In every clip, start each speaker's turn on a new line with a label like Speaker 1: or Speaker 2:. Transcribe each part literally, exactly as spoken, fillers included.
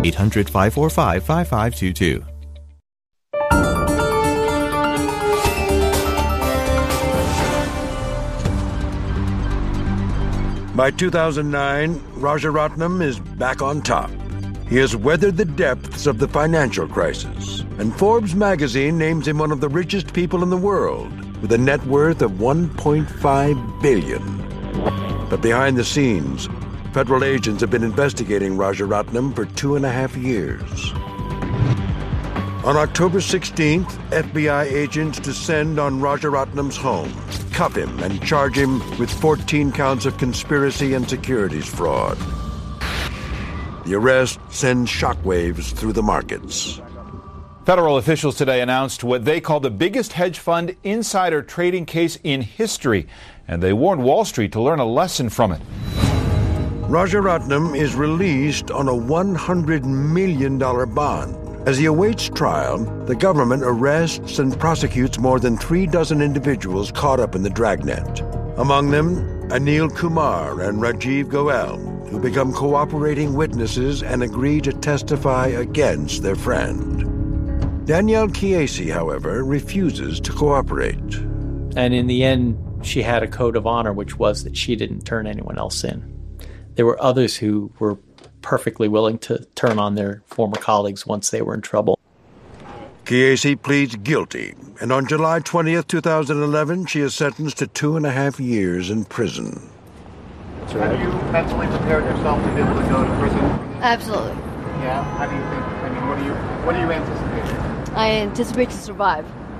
Speaker 1: eight hundred, five four five, five five two two.
Speaker 2: By two thousand nine, Rajaratnam is back on top. He has weathered the depths of the financial crisis, and Forbes magazine names him one of the richest people in the world, with a net worth of one point five billion dollars. But behind the scenes, federal agents have been investigating Rajaratnam for two and a half years. On October sixteenth, F B I agents descend on Rajaratnam's home, cuff him, and charge him with fourteen counts of conspiracy and securities fraud. The arrest sends shockwaves through the markets.
Speaker 3: Federal officials today announced what they call the biggest hedge fund insider trading case in history, and they warned Wall Street to learn a lesson from it.
Speaker 2: Rajaratnam is released on a one hundred million dollars bond. As he awaits trial, the government arrests and prosecutes more than three dozen individuals caught up in the dragnet. Among them, Anil Kumar and Rajiv Goel, who become cooperating witnesses and agree to testify against their friend. Danielle Chiesi, however, refuses to cooperate.
Speaker 4: And in the end, she had a code of honor, which was that she didn't turn anyone else in. There were others who were perfectly willing to turn on their former colleagues once they were in trouble.
Speaker 2: Chiesi pleads guilty, and on July twentieth, two thousand eleven, she is sentenced to two and a half years in prison.
Speaker 5: Have you mentally prepared yourself to be able to go to prison?
Speaker 6: Absolutely.
Speaker 5: Yeah? How do you think, I mean, what do you, what do you anticipate?
Speaker 6: I anticipate to survive.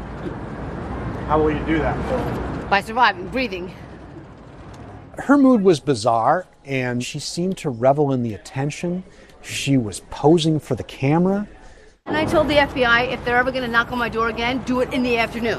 Speaker 5: How will you do that?
Speaker 6: By surviving, breathing.
Speaker 7: Her mood was bizarre, and she seemed to revel in the attention. She was posing for the camera.
Speaker 6: And I told the F B I, if they're ever going to knock on my door again, do it in the afternoon.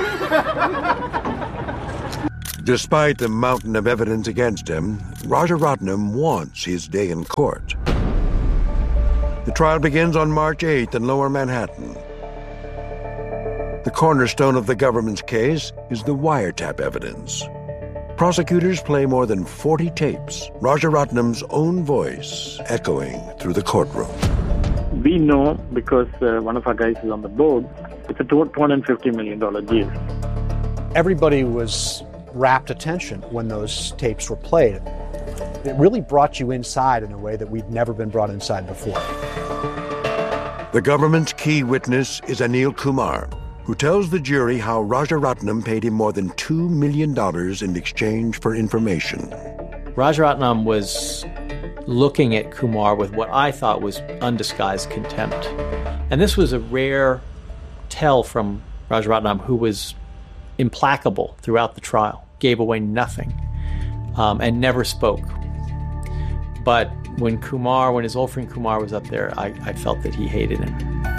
Speaker 2: Despite the mountain of evidence against him, Rajaratnam wants his day in court. The trial begins on March eighth in Lower Manhattan. The cornerstone of the government's case is the wiretap evidence. Prosecutors play more than forty tapes, Rajaratnam's own voice echoing through the courtroom.
Speaker 8: We know, because uh, one of our guys is on the board, it's a two hundred fifty million dollars deal.
Speaker 7: Everybody was rapt attention when those tapes were played. It really brought you inside in a way that we'd never been brought inside before.
Speaker 2: The government's key witness is Anil Kumar, who tells the jury how Rajaratnam paid him more than two million dollars in exchange for information.
Speaker 4: Rajaratnam was looking at Kumar with what I thought was undisguised contempt. And this was a rare tell from Rajaratnam, who was implacable throughout the trial, gave away nothing, um, and never spoke. But when Kumar, when his old friend Kumar was up there, I, I felt that he hated him.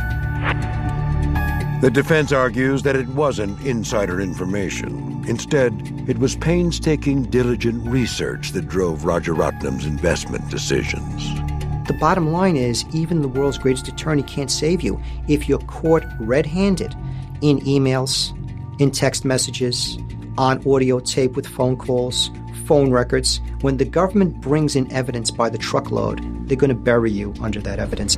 Speaker 2: The defense argues that it wasn't insider information. Instead, it was painstaking, diligent research that drove Rajaratnam's investment decisions.
Speaker 9: The bottom line is, even the world's greatest attorney can't save you if you're caught red-handed in emails, in text messages, on audio tape with phone calls, phone records. When the government brings in evidence by the truckload, they're going to bury you under that evidence.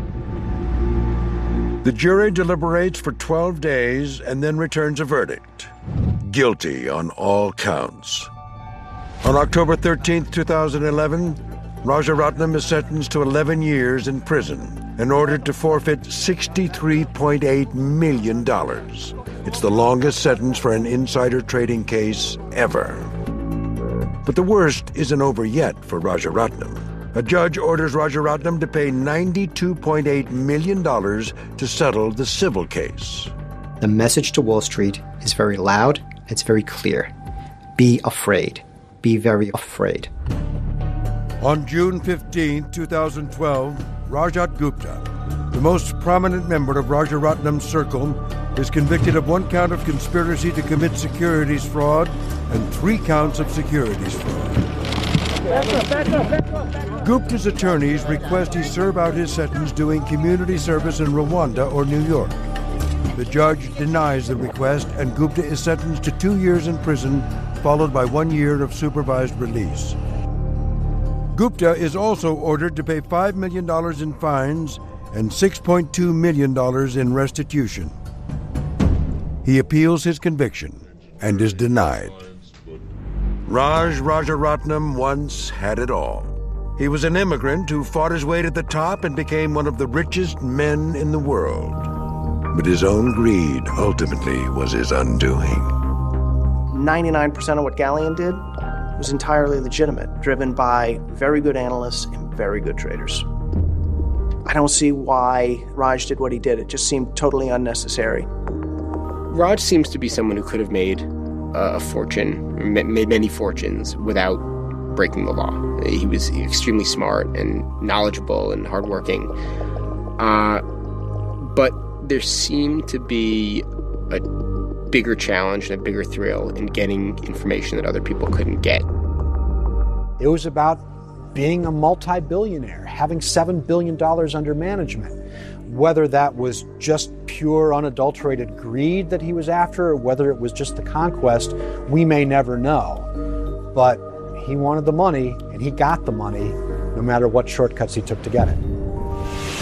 Speaker 2: The jury deliberates for twelve days and then returns a verdict. Guilty on all counts. On October thirteenth, two thousand eleven, Rajaratnam is sentenced to eleven years in prison and ordered to forfeit sixty-three point eight million dollars. It's the longest sentence for an insider trading case ever. But the worst isn't over yet for Rajaratnam. A judge orders Rajaratnam to pay ninety-two point eight million dollars to settle the civil case.
Speaker 9: The message to Wall Street is very loud, it's very clear. Be afraid. Be very afraid.
Speaker 2: On June fifteenth, two thousand twelve, Rajat Gupta, the most prominent member of Rajaratnam's circle, is convicted of one count of conspiracy to commit securities fraud and three counts of securities fraud. Back up, back up, back up, back up. Gupta's attorneys request he serve out his sentence doing community service in Rwanda or New York. The judge denies the request, and Gupta is sentenced to two years in prison, followed by one year of supervised release. Gupta is also ordered to pay five million dollars in fines and six point two million dollars in restitution. He appeals his conviction and is denied. Raj Rajaratnam once had it all. He was an immigrant who fought his way to the top and became one of the richest men in the world. But his own greed ultimately was his undoing.
Speaker 10: ninety-nine percent of what Galleon did was entirely legitimate, driven by very good analysts and very good traders. I don't see why Raj did what he did. It just seemed totally unnecessary.
Speaker 11: Raj seems to be someone who could have made uh, a fortune, made many fortunes without breaking the law. He was extremely smart and knowledgeable and hardworking. Uh, but there seemed to be a bigger challenge and a bigger thrill in getting information that other people couldn't get.
Speaker 7: It was about being a multi-billionaire, having seven billion dollars under management. Whether that was just pure, unadulterated greed that he was after, or whether it was just the conquest, we may never know. But he wanted the money, and he got the money, no matter what shortcuts he took to get it.